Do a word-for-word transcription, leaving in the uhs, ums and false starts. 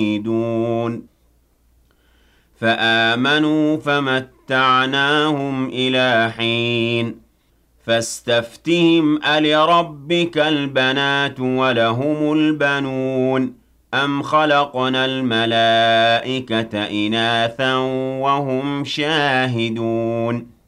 دون فآمنوا فمتعناهم إلى حين فاستفتهم ألربك البنات ولهم البنون أم خلقنا الملائكة إناثا وهم شاهدون